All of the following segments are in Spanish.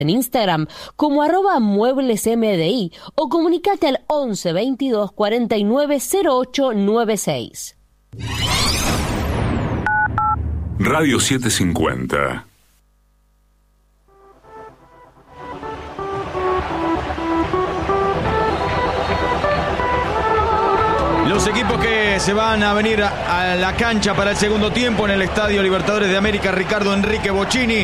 en Instagram como @mueblesmdi o comunicate al 11 22 49 08 96. Radio 750. Los equipos que se van a venir a la cancha para el segundo tiempo en el Estadio Libertadores de América Ricardo Enrique Bocchini.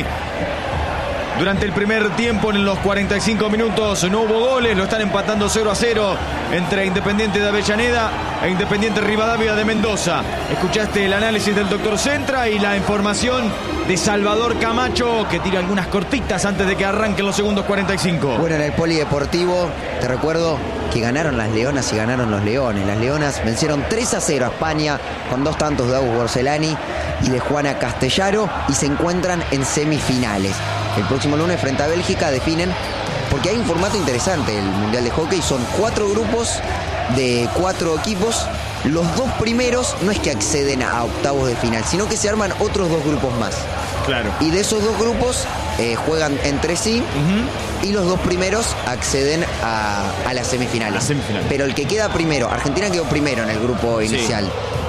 Durante el primer tiempo, en los 45 minutos, no hubo goles. Lo están empatando 0-0 entre Independiente de Avellaneda e Independiente Rivadavia de Mendoza. Escuchaste el análisis del doctor Centra y la información de Salvador Camacho, que tira algunas cortitas antes de que arranquen los segundos 45. Bueno, en el Polideportivo, te recuerdo que ganaron las Leonas y ganaron los Leones. Las Leonas vencieron 3-0 a España con 2 tantos de Agus Borzelani y de Juana Castellaro y se encuentran en semifinales. El próximo lunes frente a Bélgica definen, porque hay un formato interesante el Mundial de Hockey, son 4 grupos de 4 equipos. Los 2 primeros no es que acceden a octavos de final, sino que se arman otros 2 grupos más. Claro. Y de esos 2 grupos juegan entre sí y los 2 primeros acceden a las semifinales. Pero el que queda primero, Argentina quedó primero en el grupo inicial.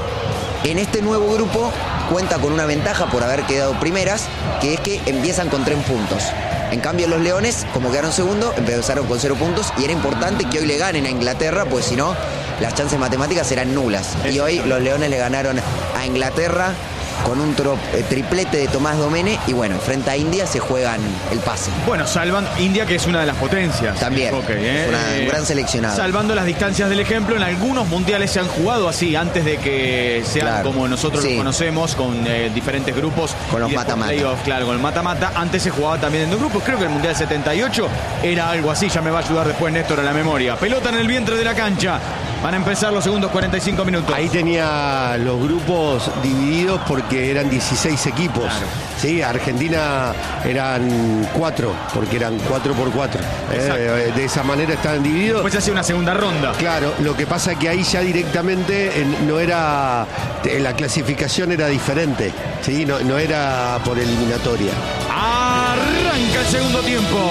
Sí. En este nuevo grupo cuenta con una ventaja por haber quedado primeras, que es que empiezan con 3 puntos. En cambio los Leones, como quedaron segundo, empezaron con 0 puntos y era importante que hoy le ganen a Inglaterra, pues si no, las chances matemáticas eran nulas. Y hoy los Leones le ganaron a Inglaterra con un triplete de Tomás Domene y bueno, frente a India se juegan el pase. Bueno, salvan India, que es una de las potencias. También, okay, es un gran seleccionado. Salvando las distancias del ejemplo, en algunos mundiales se han jugado así, antes de que sean como nosotros los conocemos, con diferentes grupos. Con los mata-mata. Claro, con el mata-mata. Antes se jugaba también en 2 grupos, creo que el Mundial 78 era algo así, ya me va a ayudar después Néstor a la memoria. Pelota en el vientre de la cancha. Van a empezar los segundos 45 minutos. Ahí tenía los grupos divididos porque eran 16 equipos. Claro. Sí, Argentina eran 4, porque eran 4x4. De esa manera estaban divididos. Después se hacía una segunda ronda. Claro, lo que pasa es que ahí ya directamente no era, la clasificación era diferente. Sí, no era por eliminatoria. Arranca el segundo tiempo.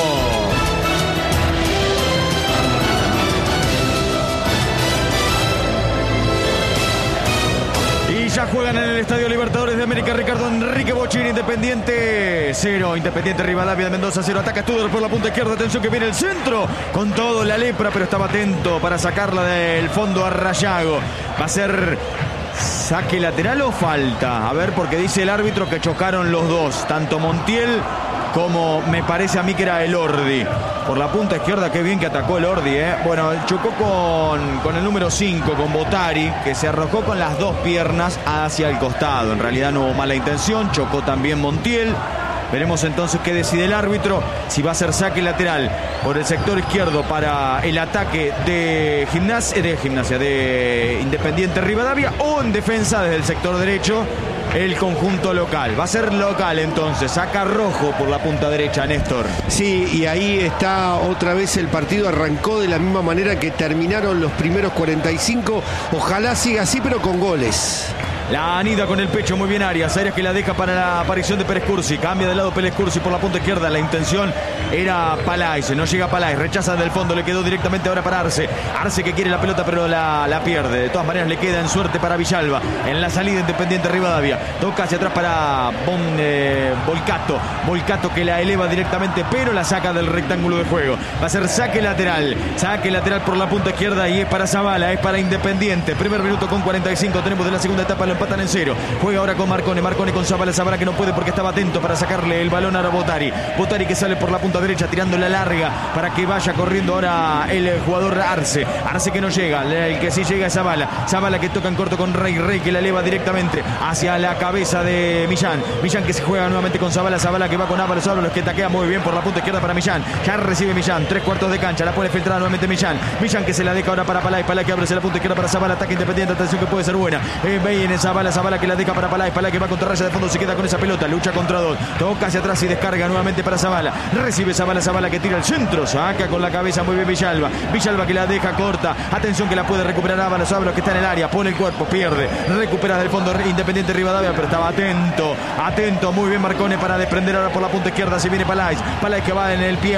Ya juegan en el Estadio Libertadores de América Ricardo Enrique Bocchini. Independiente 0, Independiente Rivadavia de Mendoza 0. Ataca Tudor por la punta izquierda. Atención que viene el centro. Con todo la lepra, pero estaba atento para sacarla del fondo a Rayago. Va a ser saque lateral o falta. A ver, porque dice el árbitro que chocaron los dos. Tanto Montiel como me parece a mí que era Elordi. Por la punta izquierda, qué bien que atacó Elordi, Bueno, chocó con el número 5, con Botari, que se arrojó con las 2 piernas hacia el costado. En realidad no hubo mala intención, chocó también Montiel. Veremos entonces qué decide el árbitro, si va a ser saque lateral por el sector izquierdo para el ataque de Independiente Rivadavia, o en defensa desde el sector derecho el conjunto local. Va a ser local entonces, saca Rojo por la punta derecha, Néstor. Sí, y ahí está otra vez el partido, arrancó de la misma manera que terminaron los primeros 45. Ojalá siga así, pero con goles. La anida con el pecho, muy bien Arias que la deja para la aparición de Pérez Cursi. Cambia de lado Pérez Cursi por la punta izquierda. La intención era Palais, no llega Palais, rechaza del fondo, le quedó directamente ahora para Arce. Arce que quiere la pelota pero la pierde. De todas maneras le queda en suerte para Villalba. En la salida Independiente Rivadavia. Toca hacia atrás para Volcato. Volcato que la eleva directamente pero la saca del rectángulo de juego. Va a ser saque lateral. Saque lateral por la punta izquierda y es para Zavala, es para Independiente. Primer minuto con 45 tenemos de la segunda etapa. Lo empatan en 0. Juega ahora con Marcone con Zavala. Zavala que no puede porque estaba atento para sacarle el balón a Botari. Botari que sale por la punta derecha tirando la larga para que vaya corriendo ahora el jugador Arce. Arce que no llega, el que sí llega es Zavala. Zavala que toca en corto con Rey que la eleva directamente hacia la cabeza de Millán. Millán que se juega nuevamente con Zavala. Zavala que va con Ábalos que taquea muy bien por la punta izquierda para Millán. Ya recibe Millán, 3/4 de cancha, la pone filtrada nuevamente Millán. Millán que se la deja ahora para Palay que abre la punta izquierda para Zavala. Ataque Independiente, atención que puede ser buena. Viene Zavala que la deja para Palay que va contra raya de fondo, se queda con esa pelota, lucha contra dos, toca hacia atrás y descarga nuevamente para Zavala, recibe Zavala que tira el centro, saca con la cabeza muy bien Villalba que la deja corta, atención que la puede recuperar Ábalos que está en el área, pone el cuerpo, pierde, recupera del fondo Independiente Rivadavia, pero estaba atento, muy bien Marcone para desprender ahora por la punta izquierda, se viene Palay que va en el pie